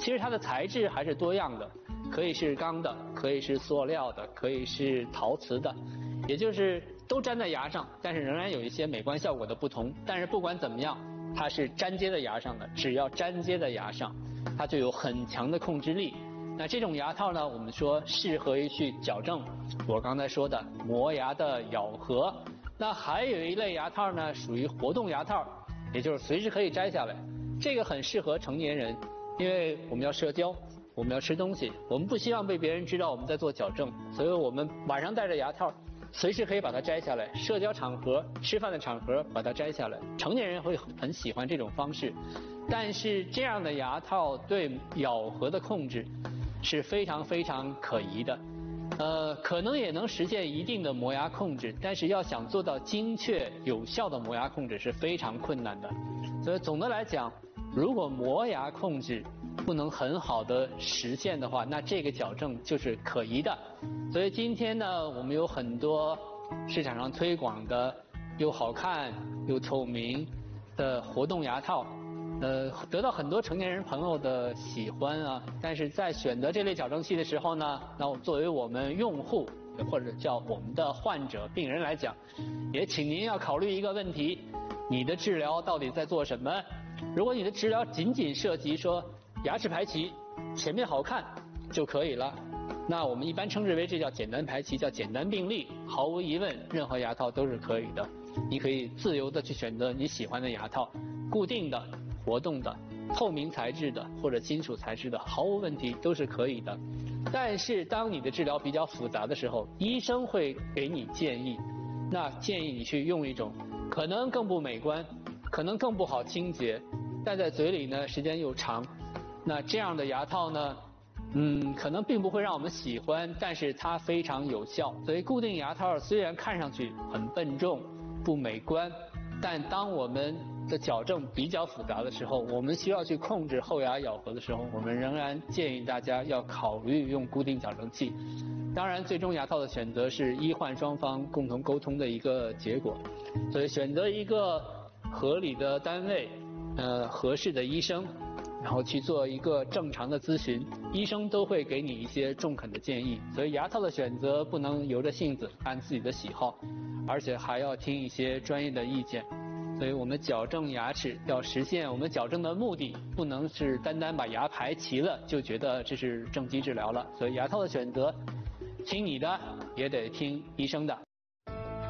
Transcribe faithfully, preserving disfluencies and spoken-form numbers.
其实它的材质还是多样的，可以是钢的，可以是塑料的，可以是陶瓷的，也就是都粘在牙上，但是仍然有一些美观效果的不同。但是不管怎么样，它是粘接在牙上的，只要粘接在牙上，它就有很强的控制力。那这种牙套呢，我们说适合于去矫正我刚才说的磨牙的咬合。那还有一类牙套呢，属于活动牙套，也就是随时可以摘下来。这个很适合成年人，因为我们要社交，我们要吃东西，我们不希望被别人知道我们在做矫正，所以我们晚上戴着牙套，随时可以把它摘下来，社交场合、吃饭的场合把它摘下来。成年人会很喜欢这种方式，但是这样的牙套对咬合的控制是非常非常可疑的。呃，可能也能实现一定的磨牙控制，但是要想做到精确有效的磨牙控制是非常困难的。所以总的来讲，如果磨牙控制不能很好的实现的话，那这个矫正就是可疑的。所以今天呢，我们有很多市场上推广的又好看又透明的活动牙套，呃，得到很多成年人朋友的喜欢啊。但是在选择这类矫正器的时候呢，那作为我们用户或者叫我们的患者病人来讲，也请您要考虑一个问题：你的治疗到底在做什么？如果你的治疗仅仅涉及说牙齿排齐，前面好看就可以了，那我们一般称之为这叫简单排齐，叫简单病例。毫无疑问，任何牙套都是可以的，你可以自由的去选择你喜欢的牙套，固定的、活动的、透明材质的或者金属材质的，毫无问题，都是可以的。但是当你的治疗比较复杂的时候，医生会给你建议，那建议你去用一种可能更不美观，可能更不好清洁，戴在嘴里呢时间又长，那这样的牙套呢，嗯，可能并不会让我们喜欢，但是它非常有效。所以固定牙套虽然看上去很笨重、不美观，但当我们的矫正比较复杂的时候，我们需要去控制后牙咬合的时候，我们仍然建议大家要考虑用固定矫正器。当然，最终牙套的选择是医患双方共同沟通的一个结果。所以选择一个合理的单位，呃，合适的医生，然后去做一个正常的咨询，医生都会给你一些中肯的建议。所以牙套的选择不能由着性子按自己的喜好，而且还要听一些专业的意见。所以我们矫正牙齿要实现我们矫正的目的，不能是单单把牙排齐了就觉得这是正畸治疗了。所以牙套的选择，听你的也得听医生的。